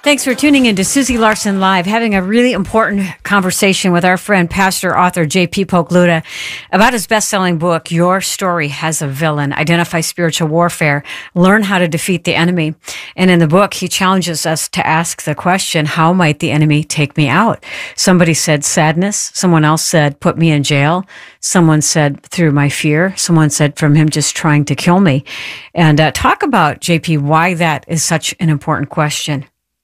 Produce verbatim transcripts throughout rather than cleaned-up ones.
Thanks for tuning in to Susie Larson Live, having a really important conversation with our friend, pastor, author J P Pokluda about his best-selling book, Your Story Has a Villain, Identify Spiritual Warfare, Learn How to Defeat the Enemy. And in the book, he challenges us to ask the question, how might the enemy take me out? Somebody said sadness. Someone else said, put me in jail. Someone said through my fear. Someone said from him just trying to kill me. And uh, talk about, J P, why that is such an important question.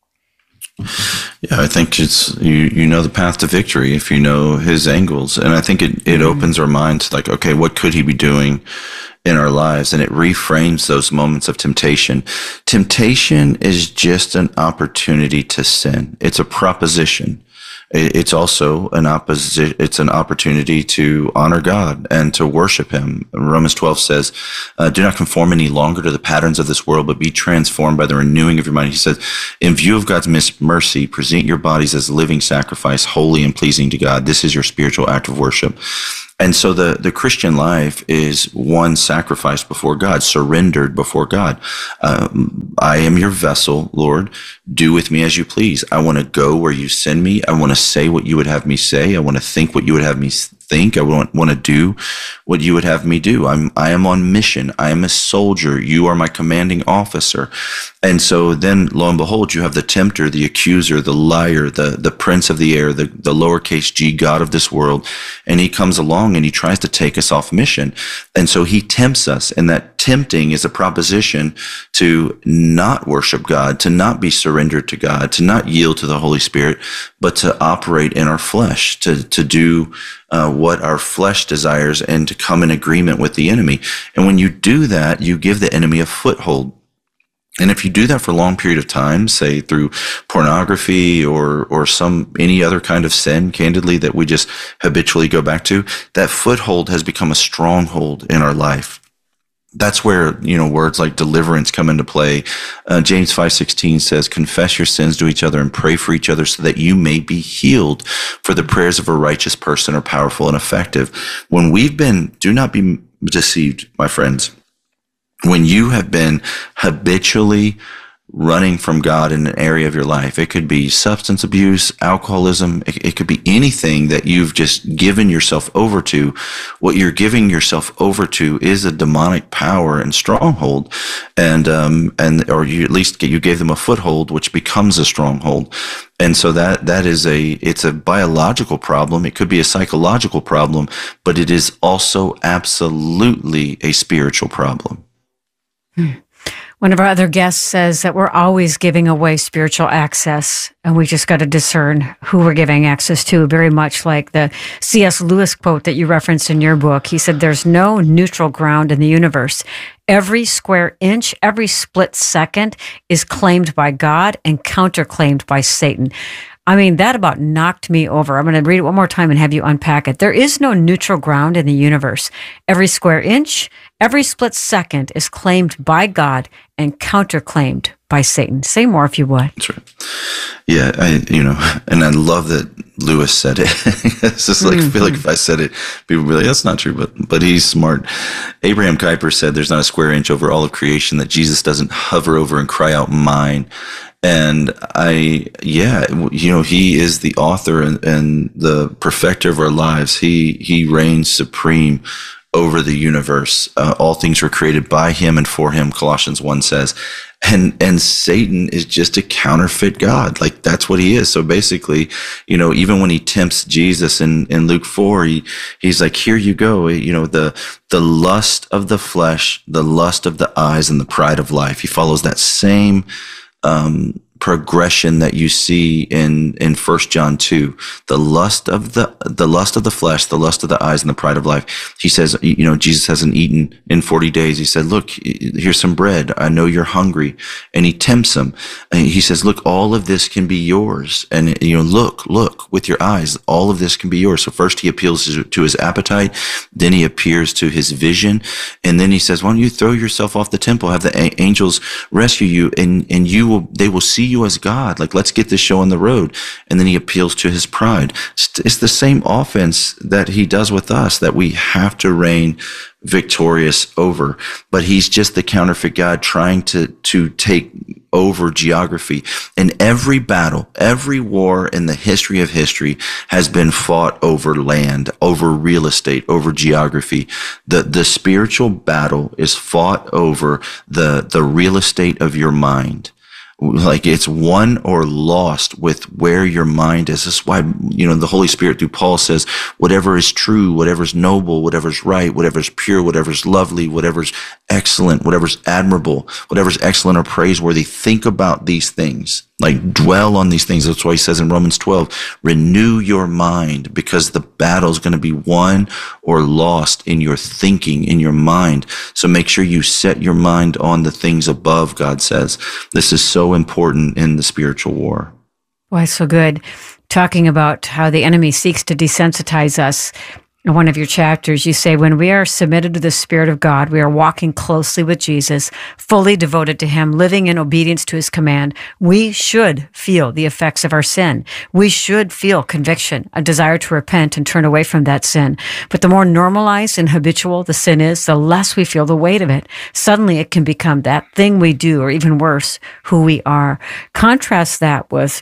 Yeah, I think it's you. You know the path to victory if you know his angles, and I think it it mm-hmm. opens our minds like, okay, what could he be doing in our lives, and it reframes those moments of temptation. Temptation is just an opportunity to sin. It's a proposition. It's also an opposi- It's an opportunity to honor God and to worship Him. Romans twelve says, uh, "Do not conform any longer to the patterns of this world, but be transformed by the renewing of your mind." He says, "In view of God's mercy, present your bodies as living sacrifice, holy and pleasing to God. This is your spiritual act of worship." And so the, the Christian life is one sacrifice before God, surrendered before God. Um, I am your vessel, Lord. Do with me as you please. I want to go where you send me. I want to say what you would have me say. I want to think what you would have me think. I want, want to do what you would have me do. I'm, I am on mission. I am a soldier. You are my commanding officer. And so then, lo and behold, you have the tempter, the accuser, the liar, the, the prince of the air, the, the lowercase g God of this world. And he comes along and he tries to take us off mission. And so he tempts us. And that tempting is a proposition to not worship God, to not be surrendered to God, to not yield to the Holy Spirit, but to operate in our flesh, to, to do uh, what our flesh desires and to come in agreement with the enemy. And when you do that, you give the enemy a foothold. And if you do that for a long period of time, say through pornography or or some any other kind of sin, candidly, that we just habitually go back to, that foothold has become a stronghold in our life. That's where, you know, words like deliverance come into play. Uh, James five sixteen says, "Confess your sins to each other and pray for each other so that you may be healed. For the prayers of a righteous person are powerful and effective." When we've been, do not be deceived, my friends. When you have been habitually running from God in an area of your life, it could be substance abuse, alcoholism, it, it could be anything that you've just given yourself over to. What you're giving yourself over to is a demonic power and stronghold, and um, and or you at least get, you gave them a foothold, which becomes a stronghold. And so that that is a it's a biological problem. It could be a psychological problem, but it is also absolutely a spiritual problem. Hmm. One of our other guests says that we're always giving away spiritual access, and we just got to discern who we're giving access to, very much like the C S Lewis quote that you referenced in your book. He said, "There's no neutral ground in the universe. Every square inch, every split second is claimed by God and counterclaimed by Satan." I mean, that about knocked me over. I'm going to read it one more time and have you unpack it. There is no neutral ground in the universe. Every square inch, every split second is claimed by God and counterclaimed by Satan. Say more if you would. That's right. Yeah, I, you know, and I love that Lewis said it. It's just like, mm-hmm. I feel like if I said it, people would be like, that's not true, but, but he's smart. Abraham Kuyper said, "There's not a square inch over all of creation that Jesus doesn't hover over and cry out, mine." And I, yeah, you know, he is the author and, and the perfecter of our lives. He, he reigns supreme over the universe. Uh, all things were created by him and for him, Colossians one says. And, and Satan is just a counterfeit God. Like, that's what he is. So basically, you know, even when he tempts Jesus in, in Luke four, he, he's like, here you go. You know, the, the lust of the flesh, the lust of the eyes, and the pride of life. He follows that same, um, progression that you see in in First John two, the lust of the the lust of the flesh, the lust of the eyes, and the pride of life. He says, you know, Jesus hasn't eaten in forty days. He said, "Look, here's some bread. I know you're hungry." And he tempts him. And he says, "Look, all of this can be yours." And, you know, look, look with your eyes. All of this can be yours. So first he appeals to his appetite, then he appears to his vision, and then he says, "Why don't you throw yourself off the temple? Have the angels rescue you, and and you will they will see you you as God. Like, let's get this show on the road. And then he appeals to his pride. It's the same offense that he does with us, that we have to reign victorious over. But he's just the counterfeit God trying to, to take over geography. And every battle, every war in the history of history has been fought over land, over real estate, over geography. The, the spiritual battle is fought over the, the real estate of your mind. Like, it's won or lost with where your mind is. This is why, you know, the Holy Spirit through Paul says, whatever is true, whatever is noble, whatever is right, whatever is pure, whatever is lovely, whatever is excellent, whatever is admirable, whatever is excellent or praiseworthy, think about these things. Like, dwell on these things. That's why he says in Romans twelve, renew your mind, because the battle is going to be won or lost in your thinking, in your mind. So make sure you set your mind on the things above, God says. This is so important in the spiritual war. Why, so good. Talking about how the enemy seeks to desensitize us. In one of your chapters, you say, when we are submitted to the Spirit of God, we are walking closely with Jesus, fully devoted to him, living in obedience to his command. We should feel the effects of our sin. We should feel conviction, a desire to repent and turn away from that sin. But the more normalized and habitual the sin is, the less we feel the weight of it. Suddenly it can become that thing we do, or even worse, who we are. Contrast that with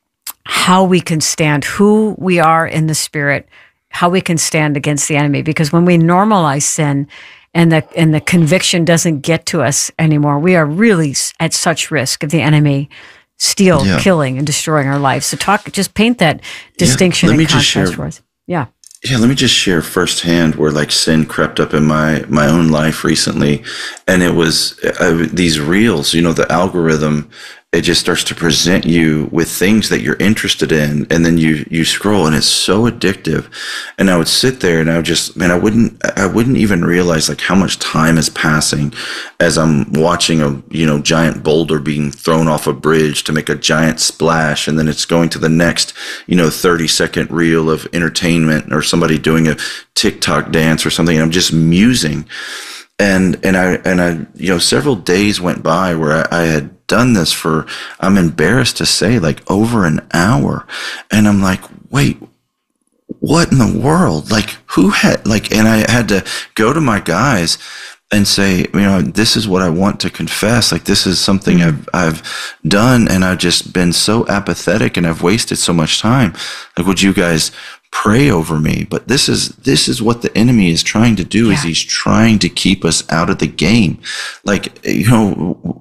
how we can stand, who we are in the Spirit, how we can stand against the enemy. Because when we normalize sin and the and the conviction doesn't get to us anymore, we are really at such risk of the enemy steal, yeah. killing, and destroying our lives. So talk, just paint that distinction yeah, and contrast for us. Yeah. Yeah, let me just share firsthand where like sin crept up in my, my own life recently. And it was uh, these reels, you know, the algorithm, it just starts to present you with things that you're interested in. And then you, you scroll, and it's so addictive. And I would sit there and I would just, man, I wouldn't, I wouldn't even realize like how much time is passing as I'm watching a, you know, giant boulder being thrown off a bridge to make a giant splash. And then it's going to the next, you know, thirty second reel of entertainment, or somebody doing a TikTok dance or something. And I'm just musing. And, and I, and I, you know, several days went by where I, I had done this for, I'm embarrassed to say, like over an hour. And I'm like, wait, what in the world? Like, who had, like, and I had to go to my guys and say, you know, this is what I want to confess. Like, this is something mm-hmm. I've, I've done, and I've just been so apathetic, and I've wasted so much time. Like, would you guys pray over me? But this is, this is what the enemy is trying to do, yeah. is he's trying to keep us out of the game. Like, you know,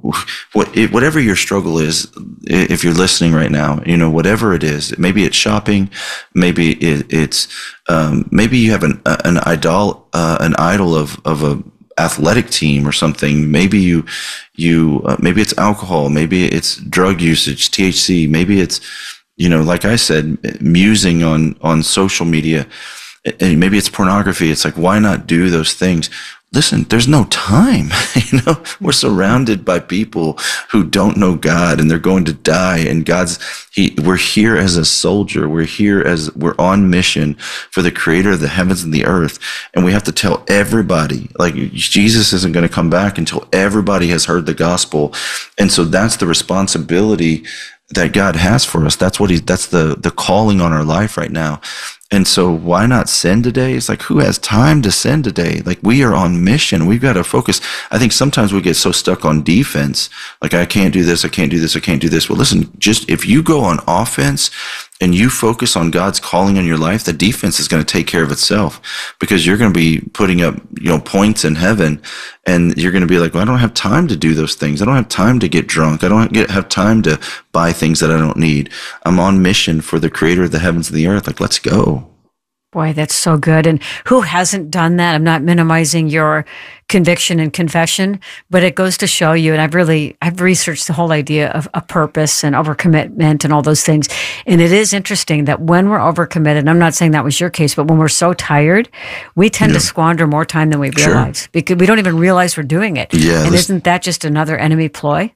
what, it, whatever your struggle is, if you're listening right now, you know, whatever it is, maybe it's shopping, maybe it, it's, um, maybe you have an, an idol, uh, an idol of, of a athletic team or something. Maybe you, you, uh, maybe it's alcohol, maybe it's drug usage, T H C, maybe it's, you know, like I said, musing on, on social media, and maybe it's pornography. It's like, why not do those things? Listen, there's no time. You know, we're surrounded by people who don't know God, and they're going to die. And God's, he, we're here as a soldier. We're here as, we're on mission for the creator of the heavens and the earth. And we have to tell everybody, like, Jesus isn't going to come back until everybody has heard the gospel. And so that's the responsibility that God has for us. That's what he, that's the, the calling on our life right now. And so why not sin today? It's like, who has time to sin today? Like, we are on mission. We've got to focus. I think sometimes we get so stuck on defense. Like, I can't do this. I can't do this. I can't do this. Well, listen, just if you go on offense and you focus on God's calling on your life, the defense is going to take care of itself, because you're going to be putting up, you know, points in heaven, and you're going to be like, well, I don't have time to do those things. I don't have time to get drunk. I don't get, have time to buy things that I don't need. I'm on mission for the creator of the heavens and the earth. Like, let's go. Boy, that's so good. And who hasn't done that? I'm not minimizing your conviction and confession, but it goes to show you, and I've really, I've researched the whole idea of a purpose and overcommitment and all those things. And it is interesting that when we're overcommitted, and I'm not saying that was your case, but when we're so tired, we tend yeah. to squander more time than we realize, sure. because we don't even realize we're doing it. Yeah, and isn't that just another enemy ploy?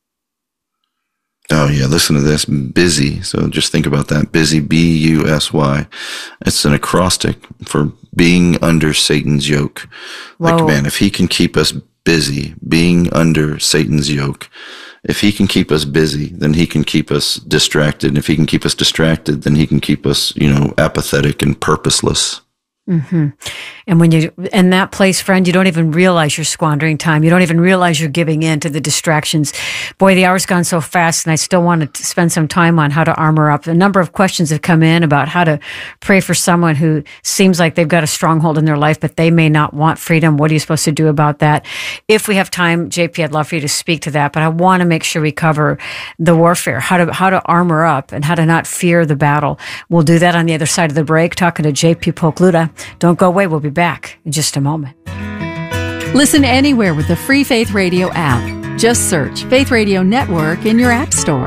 Oh, yeah. Listen to this. Busy. So just think about that. Busy, B U S Y. It's an acrostic for being under Satan's yoke. Whoa. Like, man, if he can keep us busy, being under Satan's yoke, If he can keep us busy, then he can keep us distracted. And if he can keep us distracted, then he can keep us, you know, apathetic and purposeless. Mm-hmm. And when you in that place, friend, you don't even realize you're squandering time. You don't even realize you're giving in to the distractions. Boy, the hour's gone so fast, and I still want to spend some time on how to armor up. A number of questions have come in about how to pray for someone who seems like they've got a stronghold in their life, but they may not want freedom. What are you supposed to do about that? If we have time, J P, I'd love for you to speak to that, but I want to make sure we cover the warfare, how to how to armor up and how to not fear the battle. We'll do that on the other side of the break, talking to J P Pokluda. Don't go away. We'll be back in just a moment. Listen anywhere with the free Faith Radio app. Just search Faith Radio Network in your app store.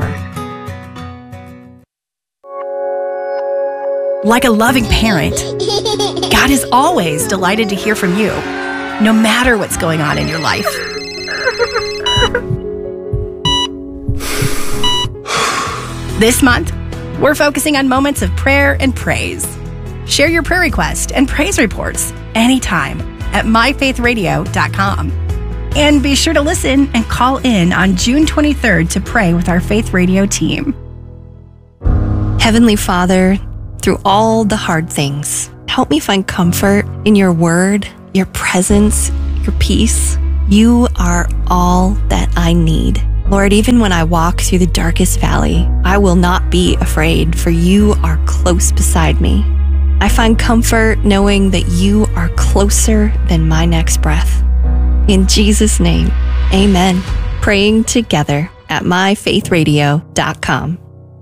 Like a loving parent, God is always delighted to hear from you, no matter what's going on in your life. This month, we're focusing on moments of prayer and praise. Share your prayer request and praise reports anytime at my faith radio dot com. And be sure to listen and call in on June twenty-third to pray with our Faith Radio team. Heavenly Father, through all the hard things, help me find comfort in your word, your presence, your peace. You are all that I need. Lord, even when I walk through the darkest valley, I will not be afraid, for you are close beside me. I find comfort knowing that you are closer than my next breath. In Jesus' name, amen. Praying together at my faith radio dot com.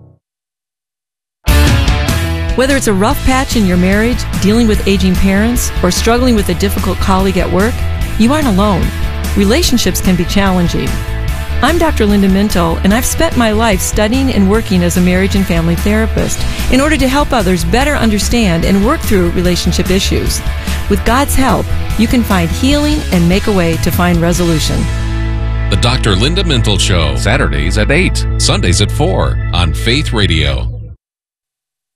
Whether it's a rough patch in your marriage, dealing with aging parents, or struggling with a difficult colleague at work, you aren't alone. Relationships can be challenging. I'm Doctor Linda Mintle, and I've spent my life studying and working as a marriage and family therapist in order to help others better understand and work through relationship issues. With God's help, you can find healing and make a way to find resolution. The Doctor Linda Mintle Show, Saturdays at eight, Sundays at four on Faith Radio.